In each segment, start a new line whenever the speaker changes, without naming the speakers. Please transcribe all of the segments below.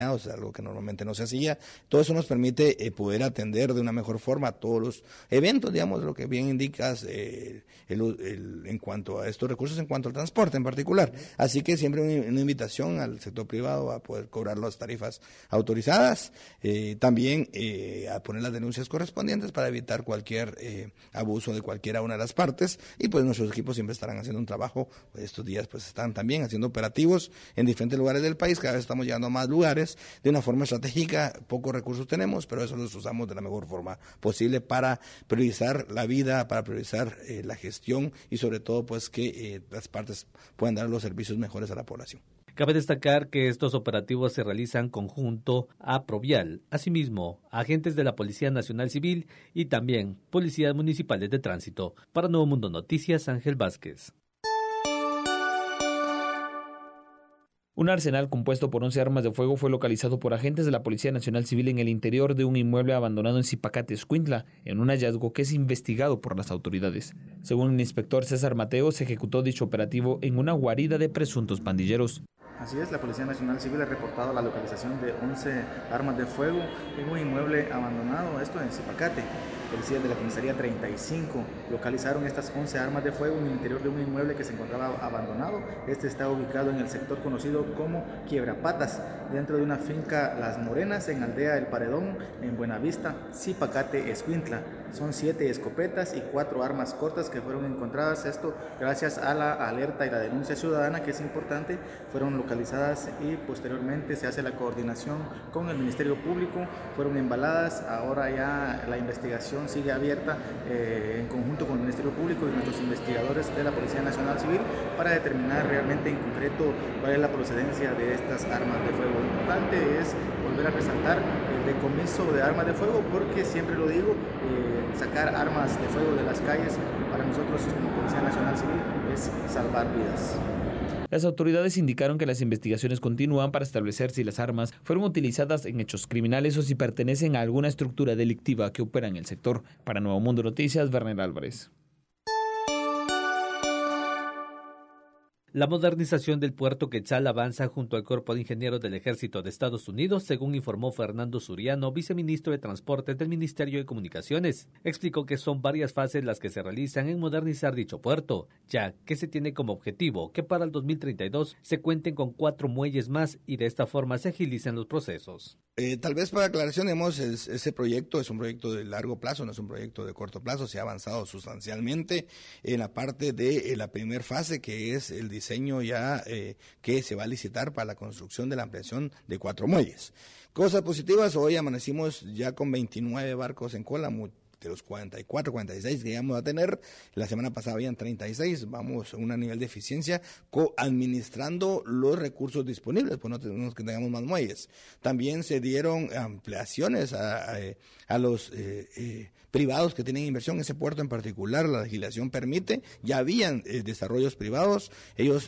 o sea, algo que normalmente no se hacía. Todo eso nos permite poder atender de una mejor forma todos los eventos, digamos, lo que bien indicas en cuanto a estos recursos, en cuanto al transporte en particular. Así que siempre una invitación al sector privado a poder cobrar las tarifas autorizadas, también a poner las denuncias correspondientes para evitar cualquier abuso de cualquiera una de las partes, y pues nuestros equipos siempre estarán haciendo un trabajo. Pues estos días pues están también haciendo operativos en diferentes lugares del país. Cada vez estamos llegando a más lugares de una forma estratégica. Pocos recursos tenemos, pero eso los usamos de la mejor forma posible para priorizar la vida, para priorizar la gestión, y sobre todo pues que las partes puedan dar los servicios mejores a la población.
Cabe destacar que estos operativos se realizan conjunto a Provial, asimismo agentes de la Policía Nacional Civil y también policías municipales de tránsito. Para Nuevo Mundo Noticias, Ángel Vázquez.
Un arsenal compuesto por 11 armas de fuego fue localizado por agentes de la Policía Nacional Civil en el interior de un inmueble abandonado en Zipacate, Escuintla, en un hallazgo que es investigado por las autoridades. Según el inspector César Mateo, se ejecutó dicho operativo en una guarida de presuntos pandilleros.
Así es, la Policía Nacional Civil ha reportado la localización de 11 armas de fuego en un inmueble abandonado, esto en Zipacate. Policías de la Comisaría 35 localizaron estas 11 armas de fuego en el interior de un inmueble que se encontraba abandonado. Este está ubicado en el sector conocido como Quiebrapatas, dentro de una finca Las Morenas, en Aldea El Paredón, en Buenavista, Zipacate, Escuintla. Son 7 escopetas y 4 armas cortas que fueron encontradas. Esto gracias a la alerta y la denuncia ciudadana, que es importante. Fueron localizadas y posteriormente se hace la coordinación con el Ministerio Público. Fueron embaladas. Ahora ya la investigación sigue abierta en conjunto con el Ministerio Público y nuestros investigadores de la Policía Nacional Civil para determinar realmente en concreto cuál es la procedencia de estas armas de fuego. Lo importante es volver a resaltar el decomiso de armas de fuego, porque siempre lo digo, sacar armas de fuego de las calles para nosotros como Policía Nacional Civil es salvar vidas.
Las autoridades indicaron que las investigaciones continúan para establecer si las armas fueron utilizadas en hechos criminales o si pertenecen a alguna estructura delictiva que opera en el sector. Para Nuevo Mundo Noticias, Werner Álvarez.
La modernización del puerto Quetzal avanza junto al Cuerpo de Ingenieros del Ejército de Estados Unidos, según informó Fernando Suriano, viceministro de Transportes del Ministerio de Comunicaciones. Explicó que son varias fases las que se realizan en modernizar dicho puerto, ya que se tiene como objetivo que para el 2032 se cuenten con 4 muelles más y de esta forma se agilicen los procesos.
Tal vez para aclaración, ese proyecto es un proyecto de largo plazo, no es un proyecto de corto plazo. Se ha avanzado sustancialmente en la parte de la primera fase, que es el diseño ya que se va a licitar para la construcción de la ampliación de 4 muelles. Cosas positivas, hoy amanecimos ya con 29 barcos en cola, de los 44, 46 que íbamos a tener. La semana pasada habían 36, vamos a un nivel de eficiencia administrando los recursos disponibles, pues no tenemos que tengamos más muelles. También se dieron ampliaciones a los privados que tienen inversión en ese puerto en particular. La legislación permite, ya habían desarrollos privados, ellos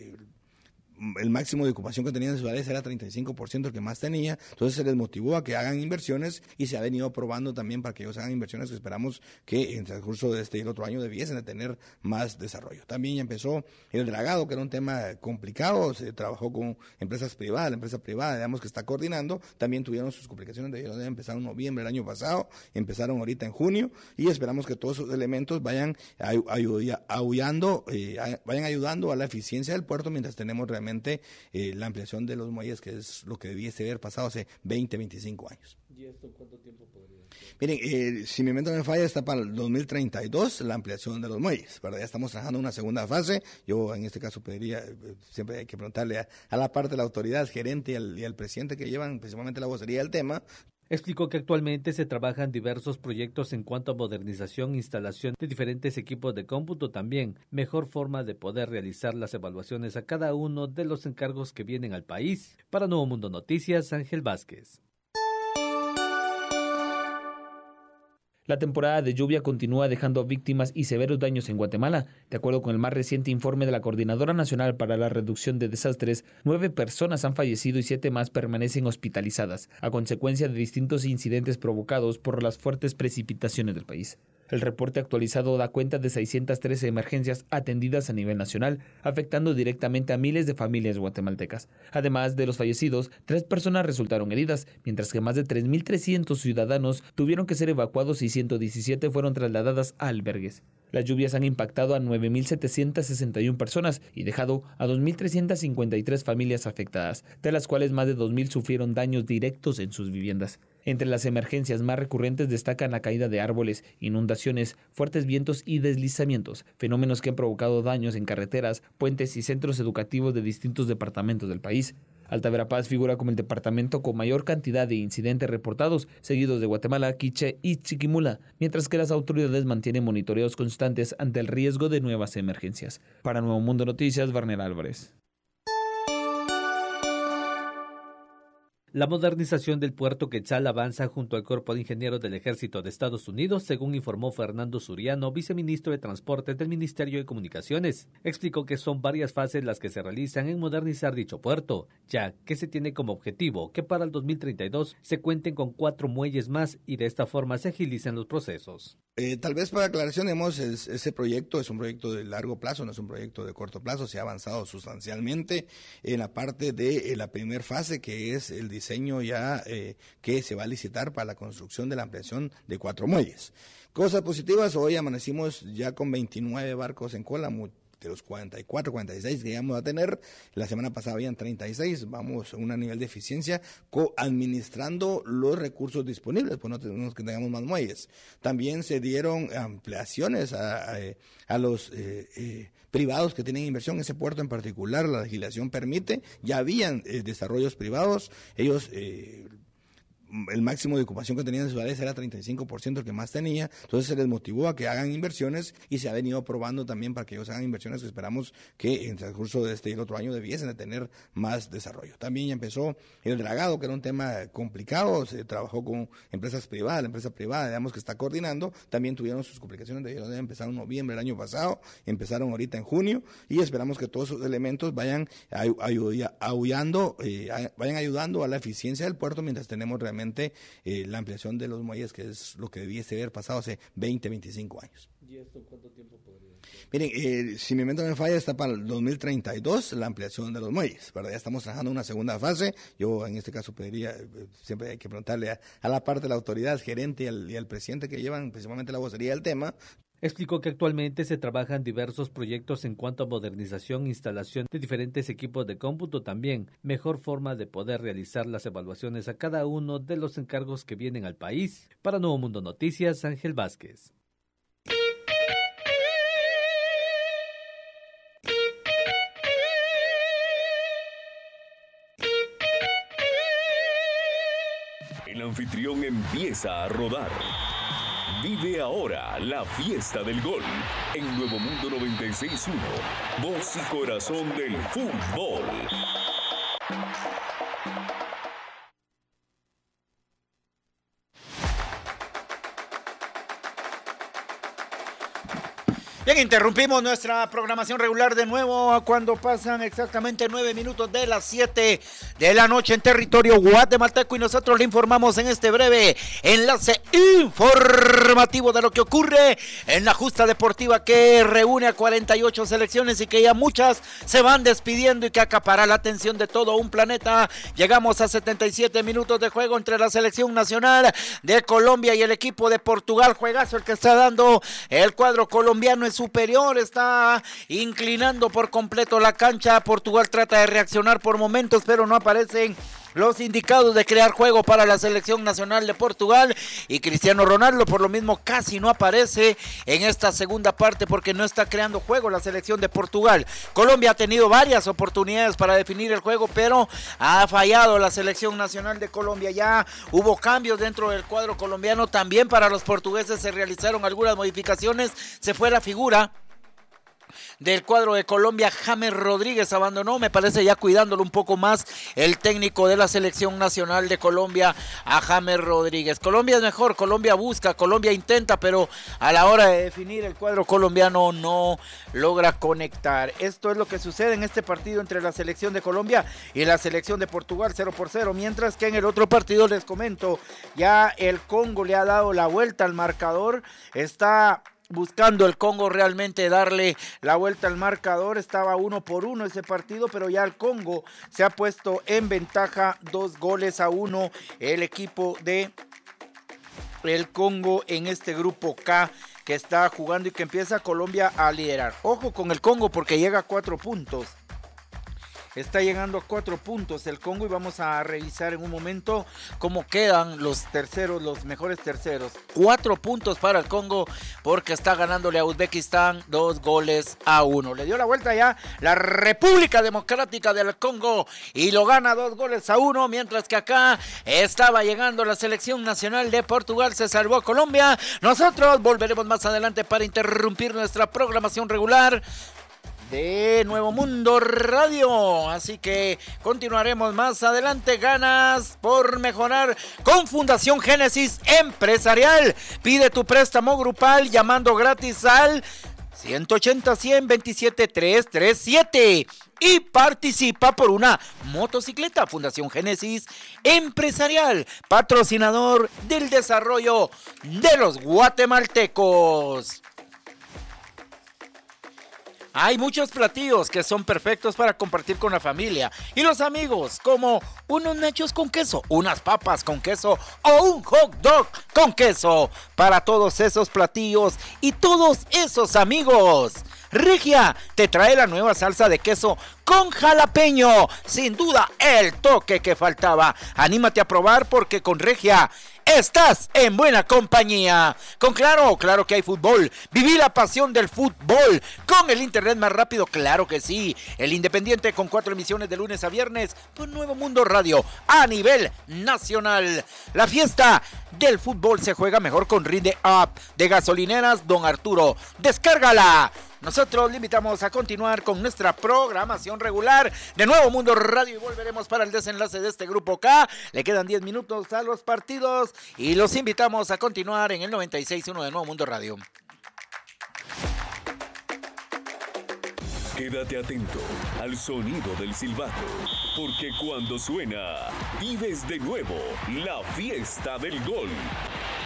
el máximo de ocupación que tenían en ciudades era 35%, el que más tenía. Entonces se les motivó a que hagan inversiones y se ha venido aprobando también para que ellos hagan inversiones que esperamos que en el transcurso de este y el otro año debiesen de tener más desarrollo. También ya empezó el dragado, que era un tema complicado. Se trabajó con empresas privadas, la empresa privada, digamos, que está coordinando. También tuvieron sus complicaciones, de empezar en noviembre del año pasado, empezaron ahorita en junio, y esperamos que todos esos elementos vayan ayudando a la eficiencia del puerto mientras tenemos realmente la ampliación de los muelles, que es lo que debiese haber pasado hace 20, 25 años.
¿Y esto en cuánto tiempo podría ser?
Miren, si mi mente no me falla, está para el 2032 la ampliación de los muelles, ¿verdad? Ya estamos trabajando en una segunda fase. Yo en este caso pediría, siempre hay que preguntarle a la parte de la autoridad, al gerente y al presidente que llevan principalmente la vocería del tema.
Explicó que actualmente se trabajan diversos proyectos en cuanto a modernización e instalación de diferentes equipos de cómputo, también mejor forma de poder realizar las evaluaciones a cada uno de los encargos que vienen al país. Para Nuevo Mundo Noticias, Ángel Vázquez.
La temporada de lluvia continúa dejando víctimas y severos daños en Guatemala. De acuerdo con el más reciente informe de la Coordinadora Nacional para la Reducción de Desastres, 9 personas han fallecido y 7 más permanecen hospitalizadas, a consecuencia de distintos incidentes provocados por las fuertes precipitaciones del país. El reporte actualizado da cuenta de 613 emergencias atendidas a nivel nacional, afectando directamente a miles de familias guatemaltecas. Además de los fallecidos, 3 personas resultaron heridas, mientras que más de 3.300 ciudadanos tuvieron que ser evacuados y 117 fueron trasladadas a albergues. Las lluvias han impactado a 9.761 personas y dejado a 2.353 familias afectadas, de las cuales más de 2.000 sufrieron daños directos en sus viviendas. Entre las emergencias más recurrentes destacan la caída de árboles, inundaciones, fuertes vientos y deslizamientos, fenómenos que han provocado daños en carreteras, puentes y centros educativos de distintos departamentos del país. Alta Verapaz figura como el departamento con mayor cantidad de incidentes reportados, seguidos de Guatemala, Quiché y Chiquimula, mientras que las autoridades mantienen monitoreos constantes ante el riesgo de nuevas emergencias. Para Nuevo Mundo Noticias, Varner Álvarez.
La modernización del puerto Quetzal avanza junto al Cuerpo de Ingenieros del Ejército de Estados Unidos, según informó Fernando Suriano, viceministro de Transportes del Ministerio de Comunicaciones. Explicó que son varias fases las que se realizan en modernizar dicho puerto, ya que se tiene como objetivo que para el 2032 se cuenten con 4 muelles más y de esta forma se agilicen los procesos.
Tal vez para aclaración, ese proyecto es un proyecto de largo plazo, no es un proyecto de corto plazo, se ha avanzado sustancialmente en la parte de la primera fase, que es el diseño ya que se va a licitar para la construcción de la ampliación de 4 muelles. Cosas positivas, hoy amanecimos ya con 29 barcos en cola, de los 44, 46 que íbamos a tener, la semana pasada habían 36, vamos a un nivel de eficiencia administrando los recursos disponibles, pues no tenemos que tengamos más muelles. También se dieron ampliaciones a los privados que tienen inversión en ese puerto en particular, la legislación permite, ya habían desarrollos privados, ellos el máximo de ocupación que tenían en ciudades era 35%, el que más tenía, entonces se les motivó a que hagan inversiones y se ha venido aprobando también para que ellos hagan inversiones que esperamos que en el transcurso de este y el otro año debiesen de tener más desarrollo. También ya empezó el dragado, que era un tema complicado, se trabajó con empresas privadas, la empresa privada, digamos, que está coordinando, también tuvieron sus complicaciones, empezaron en noviembre del año pasado, empezaron ahorita en junio y esperamos que todos esos elementos vayan ayudando a la eficiencia del puerto mientras tenemos realmente la ampliación de los muelles, que es lo que debiese haber pasado hace 20, 25 años.
¿Y esto cuánto tiempo podría ser?
Miren, si mi mente no me falla, está para el 2032 la ampliación de los muelles, ¿verdad? Ya estamos trabajando en una segunda fase. Yo en este caso pediría, siempre hay que preguntarle a la parte de la autoridad, gerente y al presidente que llevan principalmente la vocería del tema.
Explicó que actualmente se trabajan diversos proyectos en cuanto a modernización e instalación de diferentes equipos de cómputo, también mejor forma de poder realizar las evaluaciones a cada uno de los encargos que vienen al país. Para Nuevo Mundo Noticias, Ángel Vázquez.
El anfitrión empieza a rodar. Vive ahora la fiesta del gol en Nuevo Mundo 96.1, voz y corazón del fútbol.
Bien, interrumpimos nuestra programación regular de nuevo cuando pasan exactamente 9 minutos de las 7 de la noche en territorio guatemalteco y nosotros le informamos en este breve enlace informativo de lo que ocurre en la justa deportiva que reúne a 48 selecciones y que ya muchas se van despidiendo y que acapara la atención de todo un planeta. Llegamos a 77 minutos de juego entre la selección nacional de Colombia y el equipo de Portugal. Juegazo el que está dando el cuadro colombiano es superior, está inclinando por completo la cancha. Portugal trata de reaccionar por momentos, pero no aparecen los indicados de crear juego para la selección nacional de Portugal y Cristiano Ronaldo por lo mismo casi no aparece en esta segunda parte porque no está creando juego la selección de Portugal. Colombia ha tenido varias oportunidades para definir el juego, pero ha fallado la selección nacional de Colombia. Ya hubo cambios dentro del cuadro colombiano, también para los portugueses se realizaron algunas modificaciones, se fue la figura del cuadro de Colombia, James Rodríguez, abandonó, me parece ya cuidándolo un poco más el técnico de la selección nacional de Colombia, a James Rodríguez. Colombia es mejor, Colombia busca, Colombia intenta, pero a la hora de definir el cuadro colombiano no logra conectar. Esto es lo que sucede en este partido entre la selección de Colombia y la selección de Portugal, 0-0, mientras que en el otro partido les comento, ya el Congo le ha dado la vuelta al marcador, está buscando el Congo realmente darle la vuelta al marcador. Estaba 1-1 ese partido, pero ya el Congo se ha puesto en ventaja 2-1 el equipo de el Congo en este grupo K que está jugando y que empieza Colombia a liderar. Ojo con el Congo porque llega a 4 puntos. Está llegando a 4 puntos el Congo y vamos a revisar en un momento cómo quedan los terceros, los mejores terceros. 4 puntos para el Congo porque está ganándole a Uzbekistán 2-1. Le dio la vuelta ya la República Democrática del Congo y lo gana 2-1, mientras que acá estaba llegando la selección nacional de Portugal, se salvó a Colombia. Nosotros volveremos más adelante para interrumpir nuestra programación regular de Nuevo Mundo Radio, así que continuaremos más adelante. Ganas por mejorar con Fundación Génesis Empresarial. Pide tu préstamo grupal llamando gratis al 180-100-27-337 y participa por una motocicleta. Fundación Génesis Empresarial, patrocinador del desarrollo de los guatemaltecos. Hay muchos platillos que son perfectos para compartir con la familia y los amigos, como unos nachos con queso, unas papas con queso o un hot dog con queso. Para todos esos platillos y todos esos amigos, Regia te trae la nueva salsa de queso con jalapeño. Sin duda, el toque que faltaba. Anímate a probar porque con Regia estás en buena compañía. Con Claro que hay fútbol. Viví la pasión del fútbol con el internet más rápido, claro que sí. El Independiente con 4 emisiones de lunes a viernes por Nuevo Mundo Radio a nivel nacional. La fiesta del fútbol se juega mejor con Rinde App de Gasolineras Don Arturo. Descárgala. Nosotros le invitamos a continuar con nuestra programación regular de Nuevo Mundo Radio y volveremos para el desenlace de este grupo K. Le quedan 10 minutos a los partidos y los invitamos a continuar en el 96.1 de Nuevo Mundo Radio.
Quédate atento al sonido del silbato, porque cuando suena, vives de nuevo la fiesta del gol.